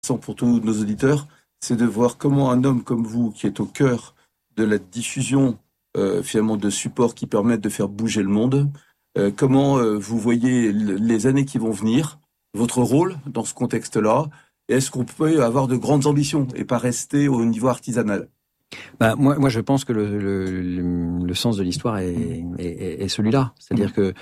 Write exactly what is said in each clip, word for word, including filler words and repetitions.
pour tous nos auditeurs, c'est de voir comment un homme comme vous, qui est au cœur de la diffusion euh, finalement de supports qui permettent de faire bouger le monde, euh, comment euh, vous voyez les années qui vont venir, votre rôle dans ce contexte-là, et est-ce qu'on peut avoir de grandes ambitions et pas rester au niveau artisanal? Bah, moi, moi, je pense que le, le, le sens de l'histoire est, est, est celui-là. C'est-à-dire que,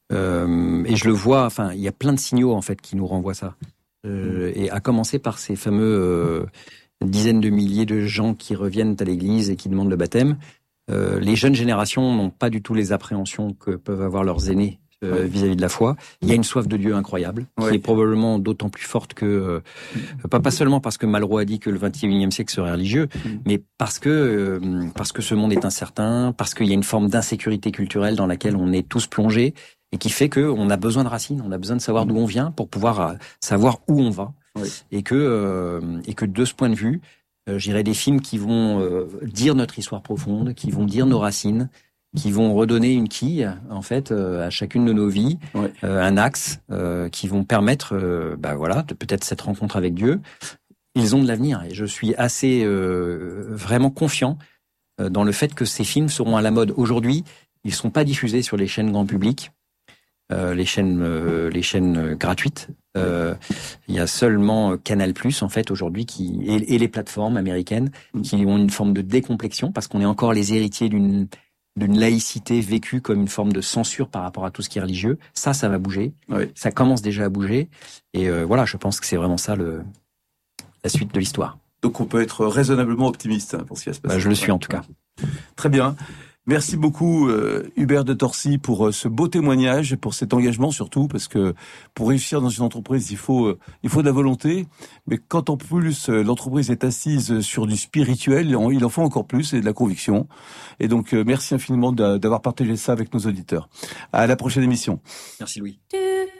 euh, et je le vois, enfin, il y a plein de signaux, en fait, qui nous renvoient ça. Euh, et à commencer par ces fameux euh, dizaines de milliers de gens qui reviennent à l'église et qui demandent le baptême. Euh, les jeunes générations n'ont pas du tout les appréhensions que peuvent avoir leurs aînés euh, vis-à-vis de la foi. Il y a une soif de Dieu incroyable, qui ouais. est probablement d'autant plus forte que, euh, pas, pas seulement parce que Malraux a dit que le vingt et unième siècle serait religieux, mmh. mais parce que, euh, parce que ce monde est incertain, parce qu'il y a une forme d'insécurité culturelle dans laquelle on est tous plongés, et qui fait qu'on a besoin de racines, on a besoin de savoir d'où on vient pour pouvoir euh, savoir où on va. Oui. Et que, euh, et que de ce point de vue, euh, j'irais des films qui vont euh, dire notre histoire profonde, qui vont dire nos racines, qui vont redonner une quille, en fait, euh, à chacune de nos vies, oui. euh, un axe, euh, qui vont permettre, euh, bah voilà, de peut-être cette rencontre avec Dieu. Ils ont de l'avenir, et je suis assez euh, vraiment confiant euh, dans le fait que ces films seront à la mode. Aujourd'hui, ils ne sont pas diffusés sur les chaînes grand public. Euh, les chaînes, euh, les chaînes euh, gratuites. Euh, il y a seulement Canal Plus en fait aujourd'hui qui et, et les plateformes américaines qui ont une forme de décomplexion parce qu'on est encore les héritiers d'une d'une laïcité vécue comme une forme de censure par rapport à tout ce qui est religieux. Ça, ça va bouger. Oui. Ça commence déjà à bouger. Et euh, voilà, je pense que c'est vraiment ça le la suite de l'histoire. Donc on peut être raisonnablement optimiste pour ce qui va se passer. Bah, je le suis en tout cas. Très bien. Merci beaucoup euh, Hubert de Torcy pour euh, ce beau témoignage, pour cet engagement surtout, parce que pour réussir dans une entreprise, il faut euh, il faut de la volonté, mais quand en plus euh, l'entreprise est assise sur du spirituel, il en faut encore plus et de la conviction. Et donc euh, merci infiniment d'avoir partagé ça avec nos auditeurs. À la prochaine émission. Merci Louis.